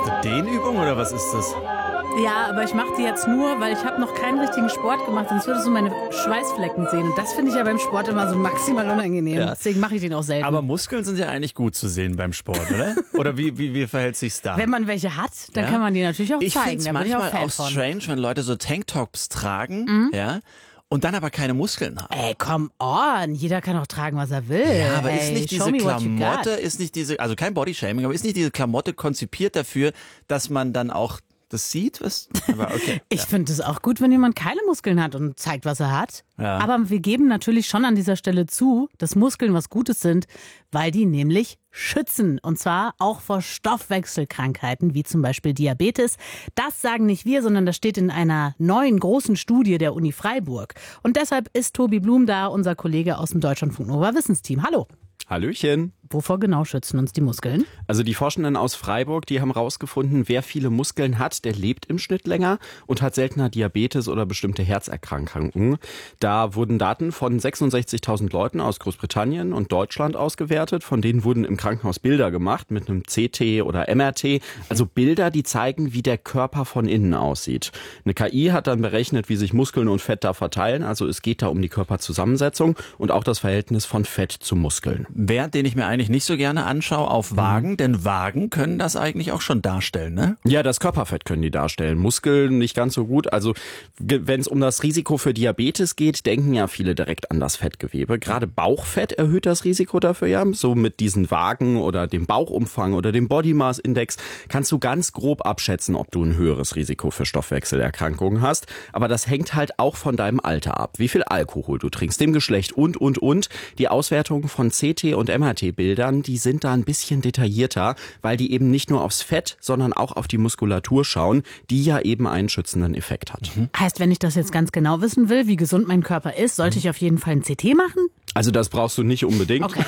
Dehnübung oder was ist das? Ja, aber ich mache die jetzt nur, weil ich habe noch keinen richtigen Sport gemacht, sonst würdest du meine Schweißflecken sehen. Und das finde ich ja beim Sport immer so maximal unangenehm. Ja. Deswegen mache ich den auch selten. Aber Muskeln sind ja eigentlich gut zu sehen beim Sport, oder? Oder wie verhält sich's da? Wenn man welche hat, dann kann man die natürlich auch ich zeigen. Ich finde es manchmal auch strange, wenn Leute so Tanktops tragen, ja, und dann aber keine Muskeln haben. Ey, come on, jeder kann auch tragen, was er will. Ja, aber ist nicht diese Klamotte, also kein Bodyshaming, aber ist nicht diese Klamotte konzipiert dafür, dass man dann auch das sieht, was? Aber okay. Ich finde es auch gut, wenn jemand keine Muskeln hat und zeigt, was er hat. Ja. Aber wir geben natürlich schon an dieser Stelle zu, dass Muskeln was Gutes sind, weil die nämlich schützen. Und zwar auch vor Stoffwechselkrankheiten, wie zum Beispiel Diabetes. Das sagen nicht wir, sondern das steht in einer neuen großen Studie der Uni Freiburg. Und deshalb ist Tobi Blum da, unser Kollege aus dem Deutschlandfunk Nova Wissensteam. Hallo. Hallöchen. Wovor genau schützen uns die Muskeln? Also die Forschenden aus Freiburg, die haben rausgefunden, wer viele Muskeln hat, der lebt im Schnitt länger und hat seltener Diabetes oder bestimmte Herzerkrankungen. Da wurden Daten von 66.000 Leuten aus Großbritannien und Deutschland ausgewertet. Von denen wurden im Krankenhaus Bilder gemacht mit einem CT oder MRT. Also Bilder, die zeigen, wie der Körper von innen aussieht. Eine KI hat dann berechnet, wie sich Muskeln und Fett da verteilen. Also es geht da um die Körperzusammensetzung und auch das Verhältnis von Fett zu Muskeln. Wert, den ich mir eigentlich nicht so gerne anschaue, auf Wagen, denn Wagen können das eigentlich auch schon darstellen, ne? Ja, das Körperfett können die darstellen, Muskeln nicht ganz so gut. Also wenn es um das Risiko für Diabetes geht, denken ja viele direkt an das Fettgewebe. Gerade Bauchfett erhöht das Risiko dafür ja. So mit diesen Wagen oder dem Bauchumfang oder dem Body Mass Index kannst du ganz grob abschätzen, ob du ein höheres Risiko für Stoffwechselerkrankungen hast. Aber das hängt halt auch von deinem Alter ab, wie viel Alkohol du trinkst, dem Geschlecht und. Die Auswertung von CT und MRT-Bildern, die sind da ein bisschen detaillierter, weil die eben nicht nur aufs Fett, sondern auch auf die Muskulatur schauen, die ja eben einen schützenden Effekt hat. Heißt, wenn ich das jetzt ganz genau wissen will, wie gesund mein Körper ist, sollte ich auf jeden Fall ein CT machen? Also das brauchst du nicht unbedingt. Okay.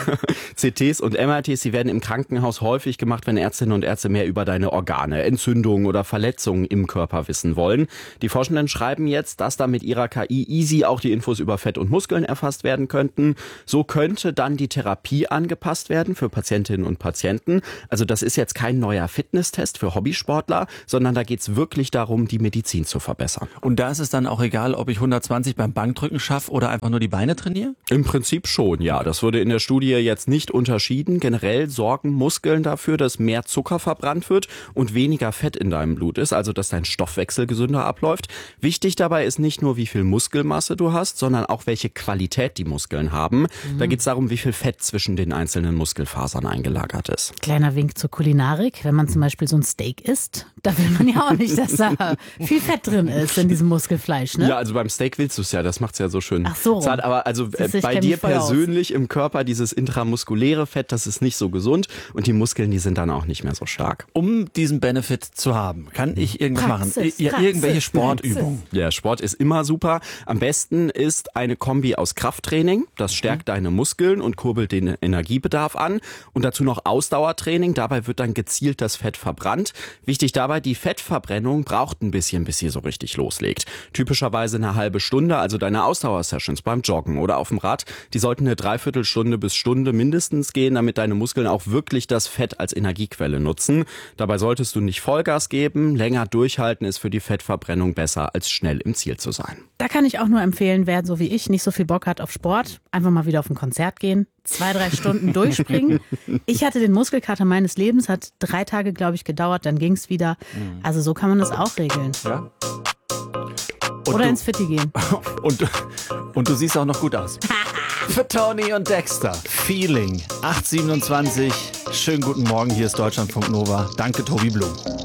CTs und MRTs, die werden im Krankenhaus häufig gemacht, wenn Ärztinnen und Ärzte mehr über deine Organe, Entzündungen oder Verletzungen im Körper wissen wollen. Die Forschenden schreiben jetzt, dass da mit ihrer KI easy auch die Infos über Fett und Muskeln erfasst werden könnten. So könnte dann die Therapie angepasst werden für Patientinnen und Patienten. Also das ist jetzt kein neuer Fitnesstest für Hobbysportler, sondern da geht's wirklich darum, die Medizin zu verbessern. Und da ist es dann auch egal, ob ich 120 beim Bankdrücken schaffe oder einfach nur die Beine trainiere? Im Prinzip schon, ja. Das wurde in der Studie jetzt nicht unterschieden. Generell sorgen Muskeln dafür, dass mehr Zucker verbrannt wird und weniger Fett in deinem Blut ist, also dass dein Stoffwechsel gesünder abläuft. Wichtig dabei ist nicht nur, wie viel Muskelmasse du hast, sondern auch, welche Qualität die Muskeln haben. Da geht es darum, wie viel Fett zwischen den einzelnen Muskelfasern eingelagert ist. Kleiner Wink zur Kulinarik. Wenn man zum Beispiel so ein Steak isst, da will man ja auch nicht, dass da viel Fett drin ist in diesem Muskelfleisch, ne? Ja, also beim Steak willst du es ja, das macht's ja so schön. Ach so. Zart, aber also bei dir persönlich im Körper, dieses intramuskuläre Fett, das ist nicht so gesund und die Muskeln, die sind dann auch nicht mehr so stark. Um diesen Benefit zu haben, kann ich irgendwas machen? Irgendwelche Sportübungen? Ja, Sport ist immer super. Am besten ist eine Kombi aus Krafttraining. Das stärkt deine Muskeln und kurbelt den Energiebedarf an. Und dazu noch Ausdauertraining. Dabei wird dann gezielt das Fett verbrannt. Wichtig dabei, die Fettverbrennung braucht ein bisschen, bis sie so richtig loslegt. Typischerweise eine halbe Stunde, also deine Ausdauersessions beim Joggen oder auf dem Rad, die sollten eine Dreiviertelstunde bis Stunde mindestens gehen, damit deine Muskeln auch wirklich das Fett als Energiequelle nutzen. Dabei solltest du nicht Vollgas geben. Länger durchhalten ist für die Fettverbrennung besser, als schnell im Ziel zu sein. Da kann ich auch nur empfehlen, wer so wie ich nicht so viel Bock hat auf Sport, einfach mal wieder auf ein Konzert gehen, 2-3 Stunden durchspringen. Ich hatte den Muskelkater meines Lebens, hat 3 Tage, glaube ich, gedauert, dann ging es wieder. Also so kann man das auch regeln. Ja. Oder ins Fitti gehen. Und du siehst auch noch gut aus. Für Tony und Dexter. Feeling. 8:27. Schönen guten Morgen, hier ist Deutschlandfunk Nova. Danke, Tobi Blum.